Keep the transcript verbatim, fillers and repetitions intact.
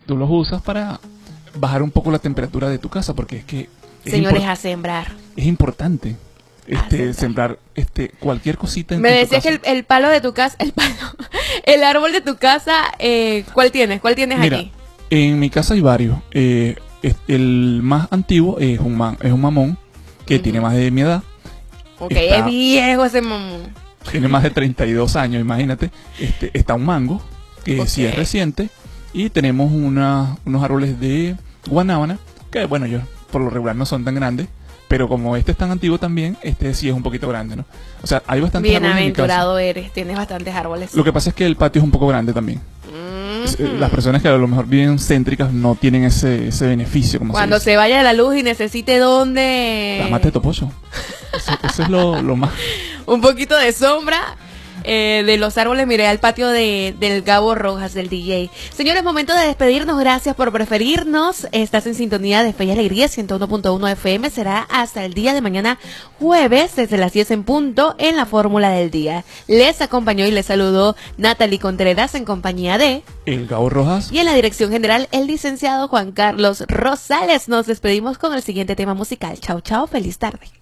tú los usas para bajar un poco la temperatura de tu casa, porque es que... Es Señores, a sembrar. Es importante este, sembrar. sembrar este, cualquier cosita en Me en tu decías casa. que el, el palo de tu casa, el palo, el árbol de tu casa, eh, ¿cuál tienes? ¿Cuál tienes Mira, aquí? en mi casa hay varios. Eh, es- el más antiguo es un, man- es un mamón que Ujú. tiene más de mi edad. Ok, está- es viejo ese mamón. Tiene más de treinta y dos años, imagínate. Este, está un mango, que sí es Ok. reciente. Y tenemos una- unos árboles de guanábana, que bueno, yo por lo regular no son tan grandes. Pero como este es tan antiguo también, este sí es un poquito grande, ¿no? O sea, hay bastantes árboles en mi casa. Bienaventurado eres, tienes bastantes árboles. Lo que pasa es que el patio es un poco grande también. Ujú. Eh, Las personas que a lo mejor viven céntricas no tienen ese, ese beneficio. Como Cuando se, se vaya la luz y necesite dónde... Las matas de toposo. Eso, eso es lo, lo más... un poquito de sombra eh, de los árboles, miré al patio de, del Gabo Rojas, del D J. Señores, momento de despedirnos, gracias por preferirnos. Estás en sintonía de Fe y Alegría, ciento uno punto uno F M. Será hasta el día de mañana, jueves, desde las diez en punto, en la Fórmula del Día. Les acompañó y les saludó Natalie Contreras en compañía de... El Gabo Rojas. Y en la dirección general, el licenciado Juan Carlos Rosales. Nos despedimos con el siguiente tema musical. Chao, chao, feliz tarde.